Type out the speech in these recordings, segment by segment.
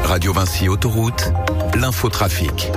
Radio Vinci Autoroute, l'infotrafic.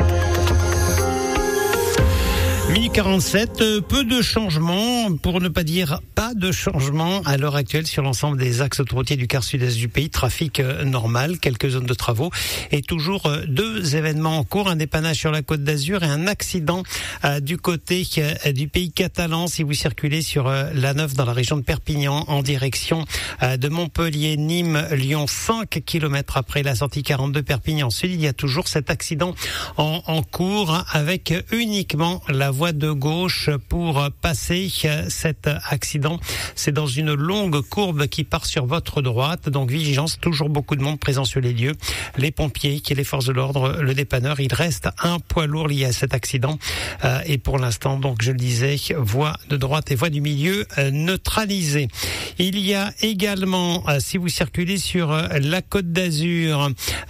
Minute 47, peu de changements, pour ne pas dire pas de changements à l'heure actuelle sur l'ensemble des axes autoroutiers du quart sud-est du pays. Trafic normal, quelques zones de travaux et toujours deux événements en cours, un dépannage sur la Côte d'Azur et un accident du côté du pays catalan. Si vous circulez sur l'A9 dans la région de Perpignan en direction de Montpellier, Nîmes, Lyon, 5 km après la sortie 42 Perpignan Sud, il y a toujours cet accident en cours avec uniquement la voie de gauche pour passer cet accident. C'est dans une longue courbe qui part sur votre droite, donc vigilance, toujours beaucoup de monde présent sur les lieux, les pompiers, les forces de l'ordre, le dépanneur. Il reste un poids lourd lié à cet accident et pour l'instant, donc je le disais, voie de droite et voie du milieu neutralisée. Il y a également, si vous circulez sur la Côte d'Azur,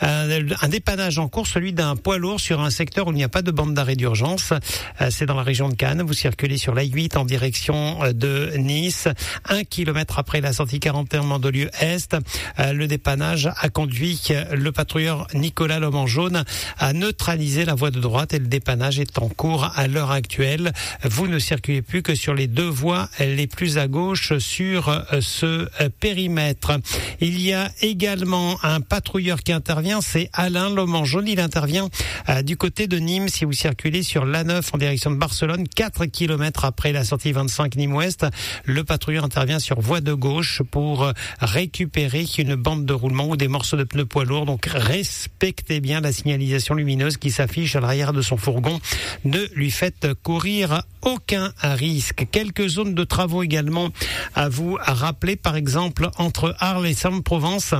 un dépannage en cours, celui d'un poids lourd sur un secteur où il n'y a pas de bande d'arrêt d'urgence. C'est dans la région de Cannes. Vous circulez sur l'A8 en direction de Nice. 1 kilomètre après la sortie 41 Mandelieu-Est, le dépannage a conduit le patrouilleur Nicolas L'Homme en jaune à neutraliser la voie de droite et le dépannage est en cours à l'heure actuelle. Vous ne circulez plus que sur les deux voies les plus à gauche sur ce périmètre. Il y a également un patrouilleur qui intervient, c'est Alain L'Homme en jaune. Il intervient du côté de Nîmes. Si vous circulez sur l'A9 en direction de Barcelone, 4 km après la sortie 25 Nîmes-Ouest, le patrouilleur intervient sur voie de gauche pour récupérer une bande de roulement ou des morceaux de pneus poids lourds. Donc respectez bien la signalisation lumineuse qui s'affiche à l'arrière de son fourgon. Ne lui faites courir aucun risque. Quelques zones de travaux également à vous rappeler, par exemple entre Arles et Saint-Provence.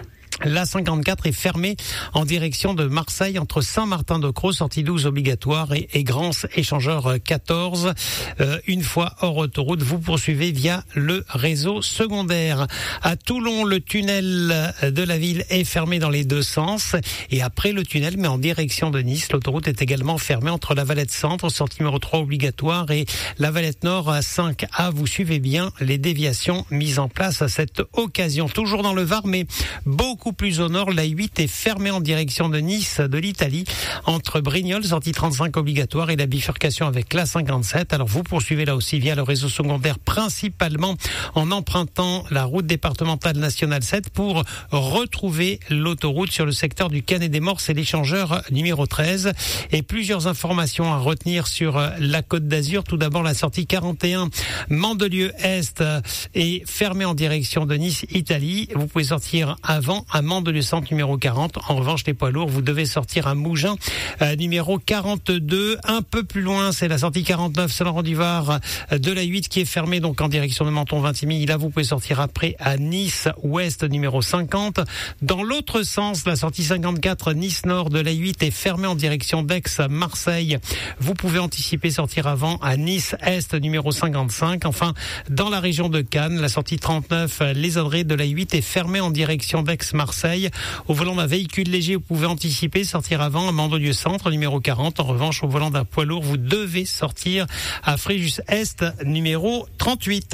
La 54 est fermée en direction de Marseille entre Saint-Martin-de-Crau, sortie 12 obligatoire, et Grance échangeur 14. Une fois hors autoroute, vous poursuivez via le réseau secondaire. À Toulon, le tunnel de la ville est fermé dans les deux sens. Et après le tunnel, mais en direction de Nice, l'autoroute est également fermée entre la Valette Centre, sortie numéro 3 obligatoire, et la Valette Nord 5A. Vous suivez bien les déviations mises en place à cette occasion. Toujours dans le Var, mais beaucoup plus au nord, la 8 est fermée en direction de Nice, de l'Italie, entre Brignoles, sortie 35 obligatoire, et la bifurcation avec la 57. Alors vous poursuivez là aussi via le réseau secondaire, principalement en empruntant la route départementale nationale 7 pour retrouver l'autoroute sur le secteur du Canet des Morses et l'échangeur numéro 13. Et plusieurs informations à retenir sur la Côte d'Azur. Tout d'abord, la sortie 41 Mandelieu-Est est fermée en direction de Nice, Italie. Vous pouvez sortir avant à Mandelieu Centre numéro 40. En revanche, les poids lourds, vous devez sortir à Mougins numéro 42. Un peu plus loin, c'est la sortie 49 Saint-Laurent-du-Var de la 8 qui est fermée donc en direction de Menton-Vintimille. Là, vous pouvez sortir après à Nice Ouest numéro 50. Dans l'autre sens, la sortie 54 Nice Nord de la 8 est fermée en direction d'Aix-Marseille. Vous pouvez anticiper, sortir avant à Nice Est numéro 55. Enfin, dans la région de Cannes, la sortie 39 Les Audrey de la 8 est fermée en direction d'Aix-Marseille. Au volant d'un véhicule léger, vous pouvez anticiper, sortir avant à Mandelieu Centre numéro 40. En revanche, au volant d'un poids lourd, vous devez sortir à Fréjus Est numéro 38.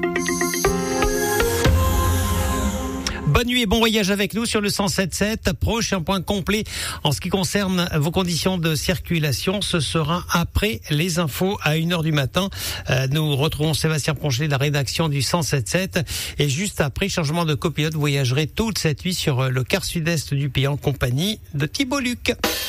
Bonne nuit et bon voyage avec nous sur le 107.7. Prochain point complet en ce qui concerne vos conditions de circulation, ce sera après les infos à 1h du matin. Nous retrouvons Sébastien Ponchelet de la rédaction du 107.7 et juste après, changement de copilote, vous voyagerez toute cette nuit sur le quart sud-est du pays en compagnie de Thibault Luc.